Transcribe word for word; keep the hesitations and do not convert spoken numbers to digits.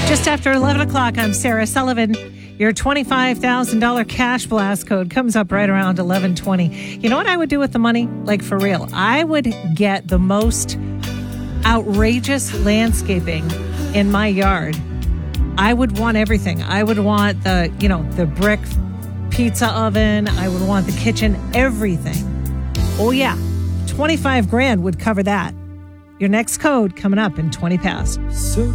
Just after eleven o'clock, I'm Sarah Sullivan. Your twenty-five thousand dollars cash blast code comes up right around eleven twenty. You know what I would do with the money? Like, for real. I would get the most outrageous landscaping in my yard. I would want everything. I would want the, you know, the brick pizza oven. I would want the kitchen, everything. Oh, yeah. twenty-five grand would cover that. Your next code coming up in twenty past. So